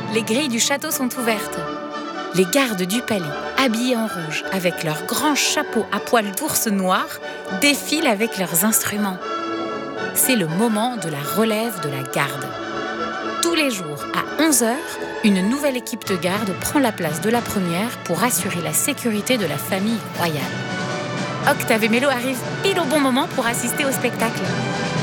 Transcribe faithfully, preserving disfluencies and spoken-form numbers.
les grilles du château sont ouvertes. Les gardes du palais, habillés en rouge, avec leurs grands chapeaux à poils d'ours noirs, défilent avec leurs instruments. C'est le moment de la relève de la garde. Tous les jours, à onze heures, une nouvelle équipe de garde prend la place de la première pour assurer la sécurité de la famille royale. Octave et Mélo arrivent pile au bon moment pour assister au spectacle.